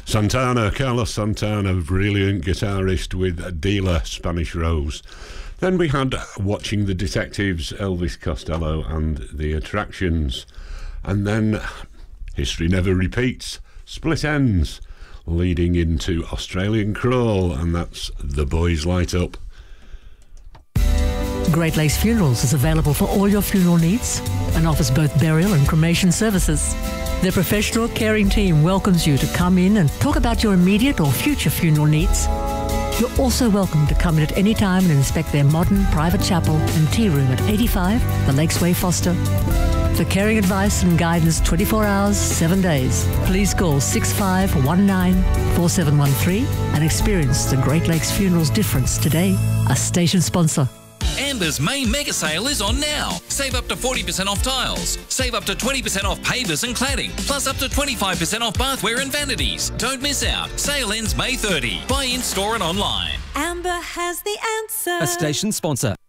Santana, Carlos Santana, brilliant guitarist with Dealer, Spanish Rose. Then we had Watching the Detectives, Elvis Costello and the Attractions. And then History Never Repeats, Split Ends, leading into Australian Crawl, and that's The Boys Light Up. Great Lakes Funerals is available for all your funeral needs and offers both burial and cremation services. Their professional, caring team welcomes you to come in and talk about your immediate or future funeral needs. You're also welcome to come in at any time and inspect their modern private chapel and tea room at 85 The Lakes Way, Foster. For caring advice and guidance 24 hours, 7 days, please call 6519-4713 and experience the Great Lakes Funerals difference today. A station sponsor. Amber's main mega sale is on now. Save up to 40% off tiles. Save up to 20% off pavers and cladding. Plus up to 25% off bathware and vanities. Don't miss out. Sale ends May 30. Buy in store and online. Amber has the answer. A station sponsor.